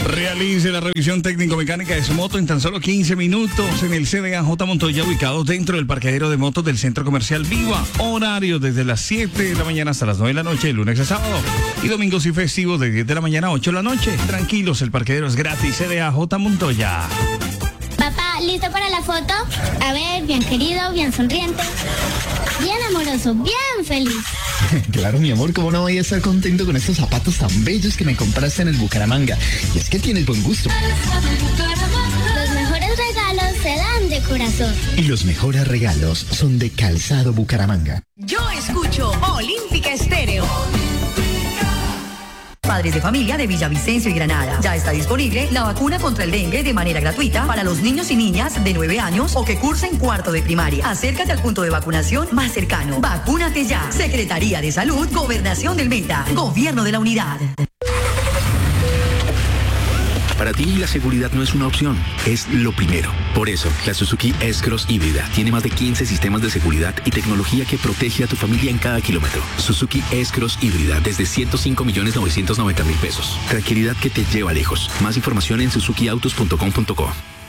Realice la revisión técnico-mecánica de su moto en tan solo 15 minutos en el CDAJ Montoya, ubicado dentro del parqueadero de motos del Centro Comercial Viva. Horario desde las 7 de la mañana hasta las 9 de la noche, lunes a sábado. Y domingos y festivos de 10 de la mañana a 8 de la noche. Tranquilos, el parqueadero es gratis. CDAJ Montoya. Papá, ¿listo para la foto? A ver, bien querido, bien sonriente, bien amoroso, bien feliz. Claro, mi amor, ¿cómo no voy a estar contento con estos zapatos tan bellos que me compraste en el Bucaramanga? Y es que tienes buen gusto. Los mejores regalos se dan de corazón. Y los mejores regalos son de Calzado Bucaramanga. Yo escucho Olímpica Estéreo. Padres de familia de Villavicencio y Granada. Ya está disponible la vacuna contra el dengue de manera gratuita para los niños y niñas de 9 años o que cursen cuarto de primaria. Acércate al punto de vacunación más cercano. Vacúnate ya. Secretaría de Salud, Gobernación del Meta, Gobierno de la Unidad. Para ti, la seguridad no es una opción, es lo primero. Por eso, la Suzuki S-Cross híbrida tiene más de 15 sistemas de seguridad y tecnología que protege a tu familia en cada kilómetro. Suzuki S-Cross híbrida desde 105.990.000 pesos. Tranquilidad que te lleva lejos. Más información en suzukiautos.com.co.